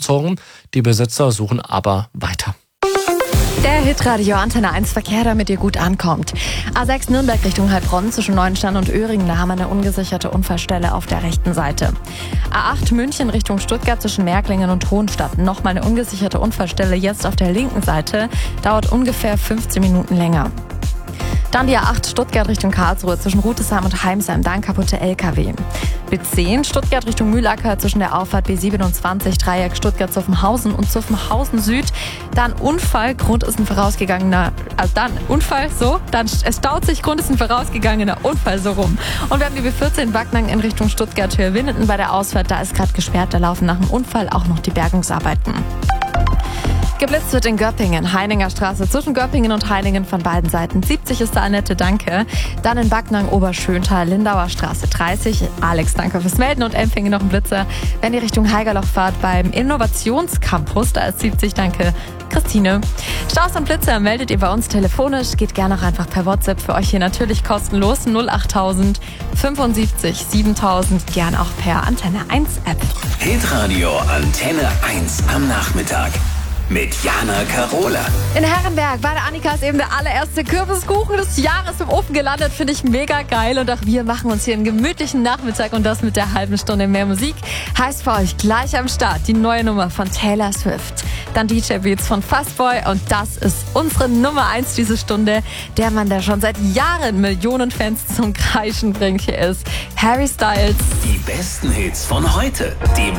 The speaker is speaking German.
umgezogen. Die Besitzer suchen aber weiter. Der Hitradio Antenne 1 Verkehr, damit ihr gut ankommt. A6 Nürnberg Richtung Heilbronn zwischen Neuenstein und Öhringen, da haben wir eine ungesicherte Unfallstelle auf der rechten Seite. A8 München Richtung Stuttgart zwischen Märklingen und Hohenstadt, nochmal eine ungesicherte Unfallstelle jetzt auf der linken Seite, dauert ungefähr 15 Minuten länger. Dann die A8 Stuttgart Richtung Karlsruhe zwischen Rutesheim und Heimsheim, da ein kaputter LKW. B10 Stuttgart Richtung Mühlacker zwischen der Auffahrt B27, Dreieck Stuttgart-Zuffenhausen und Zuffenhausen Süd. Dann Unfall, Grund ist ein vorausgegangener, es staut sich, Grund ist ein vorausgegangener Unfall so rum. Und wir haben die B14 Backnang in Richtung Stuttgart-Höhe-Winnenden bei der Ausfahrt, da ist gerade gesperrt, da laufen nach dem Unfall auch noch die Bergungsarbeiten. Geblitzt wird in Göppingen, Heininger Straße zwischen Göppingen und Heiningen von beiden Seiten. 70 ist da Annette, danke. Dann in Backnang, Oberschöntal, Lindauer Straße 30. Alex, danke fürs Melden und Empfänge noch ein Blitzer. Wenn ihr Richtung Haigerloch fahrt beim Innovationscampus, da ist 70, danke. Christine. Staus und Blitzer meldet ihr bei uns telefonisch. Geht gerne auch einfach per WhatsApp. Für euch hier natürlich kostenlos 08000 75 7000. Gern auch per Antenne 1 App. Hitradio Antenne 1 am Nachmittag. Mit Jana Karola. In Herrenberg bei der Annika ist eben der allererste Kürbiskuchen des Jahres im Ofen gelandet. Finde ich mega geil. Und auch wir machen uns hier einen gemütlichen Nachmittag und das mit der halben Stunde mehr Musik. Heißt für euch gleich am Start die neue Nummer von Taylor Swift. Dann DJ Beats von Fastboy und das ist unsere Nummer 1 diese Stunde. Der Mann, der schon seit Jahren Millionen Fans zum Kreischen bringt. Hier ist Harry Styles. Die besten Hits von heute. Die